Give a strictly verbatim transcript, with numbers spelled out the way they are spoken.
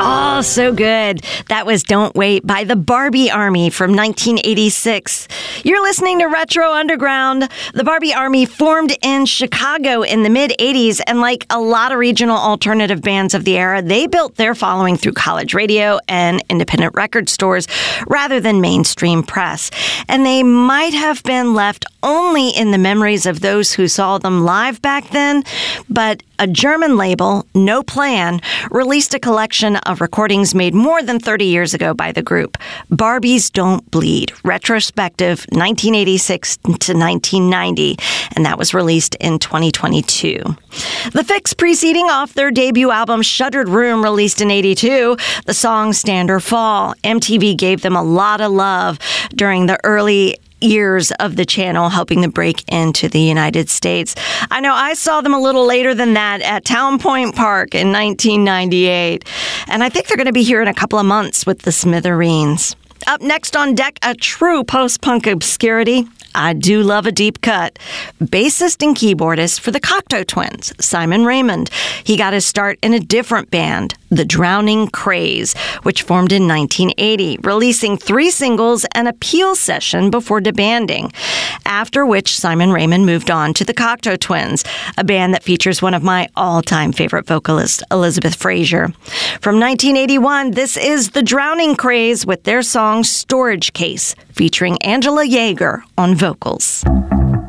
Oh, so good. That was Don't Wait by the Barbie Army from nineteen eighty-six. You're listening to Retro Underground. The Barbie Army formed in Chicago in the mid-eighties, and like a lot of regional alternative bands of the era, they built their following through college radio and independent record stores rather than mainstream press. And they might have been left only in the memories of those who saw them live back then, but a German label, No Plan, released a collection of recordings made more than thirty years ago by the group. Barbies Don't Bleed, retrospective nineteen eighty-six to nineteen ninety, and that was released in twenty twenty-two. The Fix, preceding off their debut album Shuttered Room, released in eighty-two, the song Stand or Fall. M T V gave them a lot of love during the early years of the channel, helping them break into the United States. I know I saw them a little later than that at Town Point Park in nineteen ninety-eight, and I think they're going to be here in a couple of months with the Smithereens. Up next on deck, a true post-punk obscurity. I do love a deep cut. Bassist and keyboardist for the Cocteau Twins, Simon Raymonde. He got his start in a different band, The Drowning Craze, which formed in nineteen eighty, releasing three singles and a Peel session before disbanding. After which, Simon Raymonde moved on to the Cocteau Twins, a band that features one of my all-time favorite vocalists, Elizabeth Fraser. From nineteen eighty-one, this is The Drowning Craze with their song Storage Case, featuring Angela Yeager on vocals.